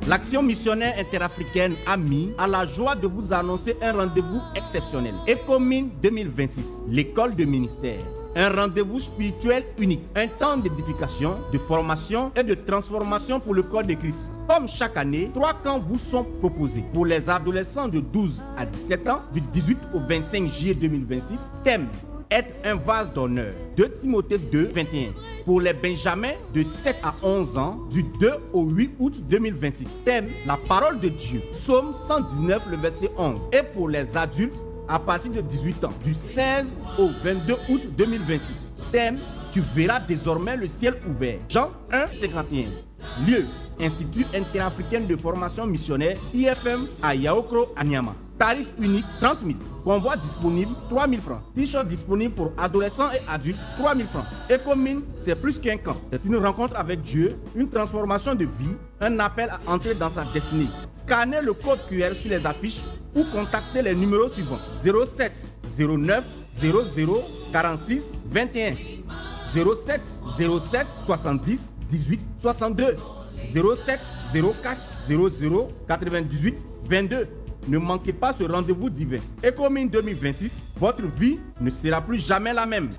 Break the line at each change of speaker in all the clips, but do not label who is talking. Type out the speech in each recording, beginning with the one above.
L'Action missionnaire interafricaine AMI a la joie de vous annoncer un rendez-vous exceptionnel. ECOMIN 2026, l'école de ministère. Un rendez-vous spirituel unique, un temps d'édification, de formation et de transformation pour le corps de Christ. Comme chaque année, 3 camps vous sont proposés. Pour les adolescents de 12 à 17 ans, du 18 au 25 juillet 2026, thème être un vase d'honneur. 2 Timothée 2, 21. Pour les benjamins de 7 à 11 ans, du 2 au 8 août 2026. Thème la parole de Dieu. Psaume 119, le verset 11. Et pour les adultes, à partir de 18 ans, du 16 au 22 août 2026. Thème, tu verras désormais le ciel ouvert. Jean 1, 51. Lieu, Institut interafricain de formation missionnaire, IFM à Yaoukro, à Niamey. Tarif unique 30 000. Convoi disponible 3 000 francs. T-shirt disponible pour adolescents et adultes 3 000 francs. ECOMIN, c'est plus qu'un camp. C'est une rencontre avec Dieu, une transformation de vie, un appel à entrer dans sa destinée. Scannez le code QR sur les affiches ou contactez les numéros suivants 07 09 00 46 21 07 07 70 18 62 07 04 00 98 22. Ne manquez pas ce rendez-vous divin. ECOMIN 2026, votre vie ne sera plus jamais la même.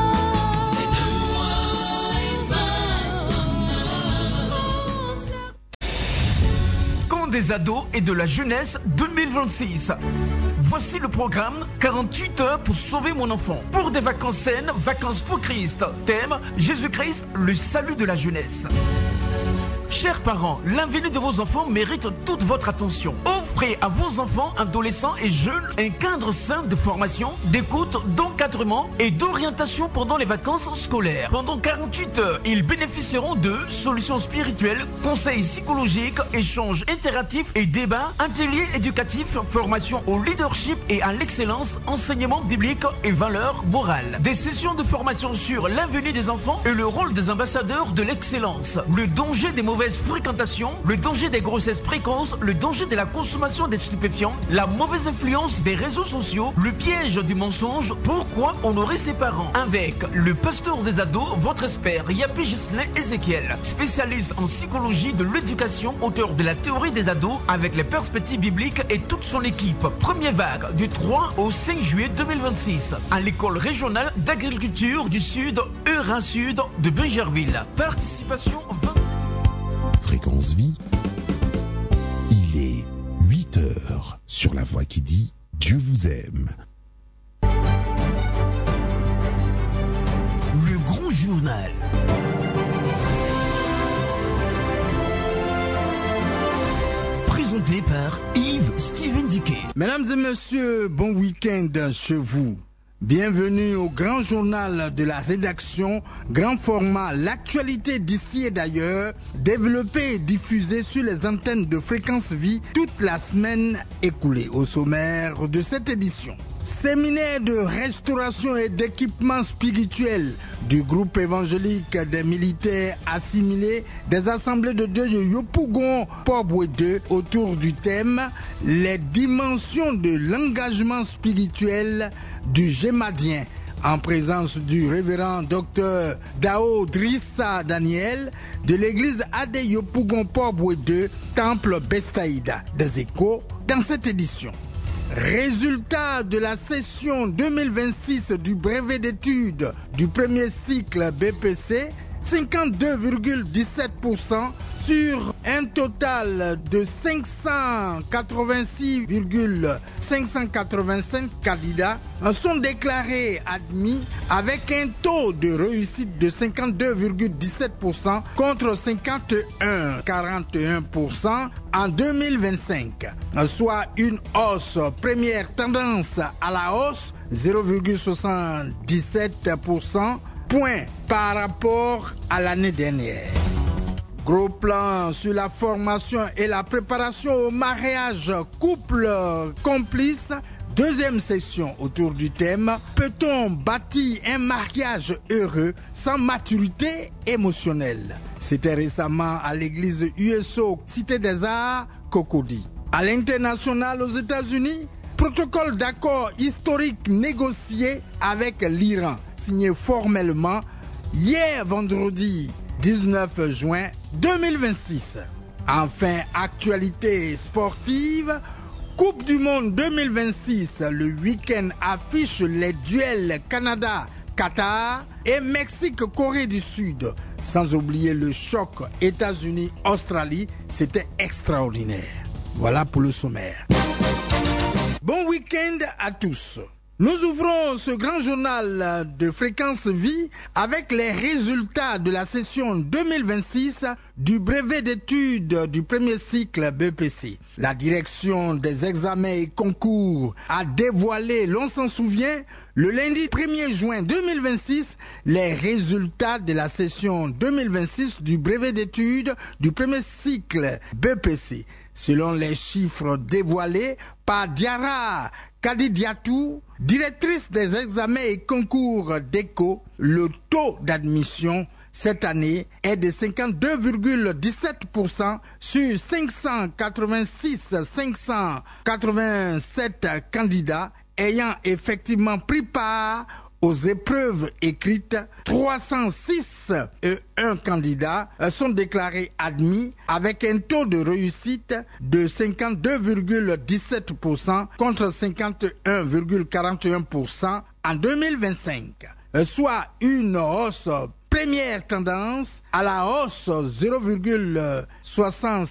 Camp des ados et de la jeunesse 2026. Voici le programme 48 heures pour sauver mon enfant. Pour des vacances saines, vacances pour Christ. Thème Jésus-Christ, le salut de la jeunesse. Chers parents, l'avenir de vos enfants mérite toute votre attention. Offrez à vos enfants, adolescents et jeunes un cadre sain de formation, d'écoute, d'encadrement et d'orientation pendant les vacances scolaires. Pendant 48 heures, ils bénéficieront de solutions spirituelles, conseils psychologiques, échanges interactifs et débats, ateliers éducatifs, formation au leadership et à l'excellence, enseignement biblique et valeurs morales. Des sessions de formation sur l'avenir des enfants et le rôle des ambassadeurs de l'excellence. Le danger des mauvaises fréquentations, le danger des grossesses précoces, le danger de la consommation des stupéfiants, la mauvaise influence des réseaux sociaux, le piège du mensonge, pourquoi honorer ses parents. Avec le pasteur des ados, votre expert Yapi Gislain Ezekiel, spécialiste en psychologie de l'éducation, auteur de la théorie des ados avec les perspectives bibliques et toute son équipe. Première vague du 3 au 5 juillet 2026 à l'école régionale d'agriculture du Sud, Eurin Sud de Bungerville. Participation 20...
Fréquence Vie, il est 8 heures sur la voix qui dit Dieu vous aime.
Le grand journal. Présenté par Yves Steven Diquet.
Mesdames et messieurs, bon week-end chez vous. Bienvenue au grand journal de la rédaction, grand format, l'actualité d'ici et d'ailleurs, développée et diffusée sur les antennes de Fréquence Vie toute la semaine écoulée. Au sommaire de cette édition, séminaire de restauration et d'équipement spirituel du groupe évangélique des militaires assimilés des assemblées de Dieu de Yopougon, Port-Boué 2, autour du thème « Les dimensions de l'engagement spirituel du Gémadien » en présence du révérend Dr Dao Drissa Daniel de l'église Ade Yopougon Port-Boué 2, Temple Bestaïda. Des échos dans cette édition. Résultat de la session 2026 du brevet d'études du premier cycle BPC, 52,17% sur un total de 586,585 candidats sont déclarés admis avec un taux de réussite de 52,17% contre 51,41% en 2025, soit une hausse première tendance à la hausse 0,77% point par rapport à l'année dernière. Gros plan sur la formation et la préparation au mariage couple complice. Deuxième session autour du thème « Peut-on bâtir un mariage heureux sans maturité émotionnelle ?» C'était récemment à l'église USO Cité des Arts, Cocody. À l'international aux États-Unis, protocole d'accord historique négocié avec l'Iran, signé formellement hier vendredi 19 juin 2026. Enfin, actualité sportive, Coupe du Monde 2026, le week-end affiche les duels Canada-Qatar et Mexique-Corée du Sud. Sans oublier le choc États-Unis-Australie, c'était extraordinaire. Voilà pour le sommaire. Bon week-end à tous. Nous ouvrons ce grand journal de Fréquence Vie avec les résultats de la session 2026 du brevet d'études du premier cycle BEPC. La direction des examens et concours a dévoilé, l'on s'en souvient, le lundi 1er juin 2026, les résultats de la session 2026 du brevet d'études du premier cycle BEPC. Selon les chiffres dévoilés par Diara Kadidiatou, directrice des examens et concours d'ECO, le taux d'admission cette année est de 52,17% sur 587 candidats ayant effectivement pris part aux épreuves écrites. 306 candidats sont déclarés admis avec un taux de réussite de 52,17% contre 51,41% en 2025, soit une hausse première tendance à la hausse 0,66